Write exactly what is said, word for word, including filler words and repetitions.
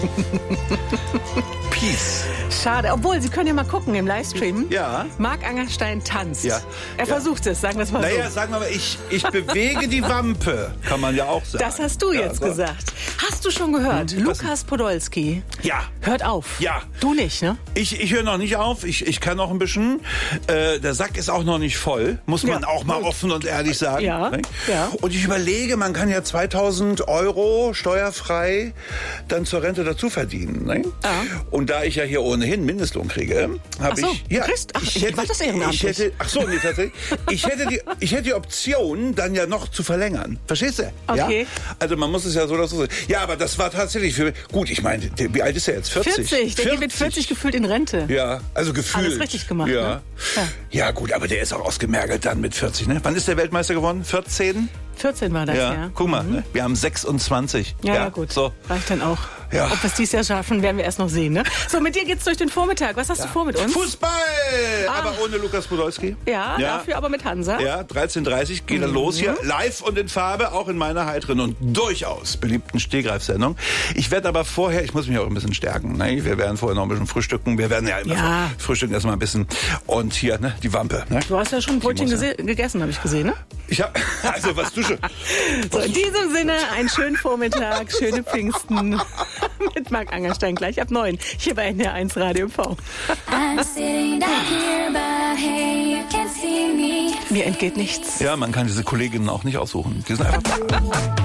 Peace. Schade, obwohl, Sie können ja mal gucken im Livestream. Ja. Marc Angerstein tanzt. Ja. Er Ja. versucht es, sagen wir es mal Naja, so. sagen wir mal, ich, ich bewege die Wampe, kann man ja auch sagen. Das hast du Ja, jetzt so. gesagt. Hast du schon gehört? Hm, was Lukas Podolski Ja. hört auf. Ja. Du nicht, ne? Ich, ich höre noch nicht auf, ich, ich kann noch ein bisschen. Äh, der Sack ist auch noch nicht voll, muss man Ja. auch mal offen und ehrlich sagen. Ja, Ne? ja. Und ich überlege, man kann ja zweitausend Euro steuerfrei dann zur Rente dazu verdienen. Ne? Ja. Und da ich ja hier ohnehin Mindestlohn kriege, habe Ach so, ich... du kriegst- ach, ich mach das ehrenamtlich. Ich hätte, ach so, nee, tatsächlich. Ich hätte, die, ich hätte die Option, dann ja noch zu verlängern. Verstehst du? Okay. Ja? Also man muss es ja so oder so sehen. Ja, aber das war tatsächlich für... Gut, ich meine, der- wie alt ist er jetzt? vierzig? vierzig. Der geht mit vierzig gefühlt in Rente. Ja, also gefühlt. Alles richtig gemacht, Ja. ne? Ja. Ja, gut, aber der ist auch ausgemergelt dann mit vierzig, ne? Wann ist der Weltmeister geworden? vierzehn? vierzehn war das, ja. Ja, guck mal, ne? Wir haben sechsundzwanzig. Ja, ja, gut. So. Reicht dann auch. Ja. Ob wir es dieses Jahr schaffen, werden wir erst noch sehen, ne? So, mit dir geht's durch den Vormittag. Was hast du vor mit uns? Fußball! Ah. Aber ohne Lukas Podolski. Ja, Ja. dafür aber mit Hansa. Ja, dreizehn Uhr dreißig geht er los hier. Live und in Farbe, auch in meiner heiteren und durchaus beliebten Stehgreifsendung. Ich werde aber vorher, ich muss mich auch ein bisschen stärken. Ne? Wir werden vorher noch ein bisschen frühstücken. Wir werden ja immer Ja. frühstücken erstmal ein bisschen. Und hier, ne, die Wampe. Ne? Du hast ja schon ein Brötchen muss ja. gese- gegessen, habe ich gesehen, ne? Ich hab, also was du schon. So, in diesem Sinne, einen schönen Vormittag, schöne Pfingsten mit Marc Angerstein gleich ab neun hier bei N D R eins Radio V. I'm sitting down here, but hey, you can't see me. Mir entgeht nichts. Ja, man kann diese Kolleginnen auch nicht aussuchen. Die sind einfach da.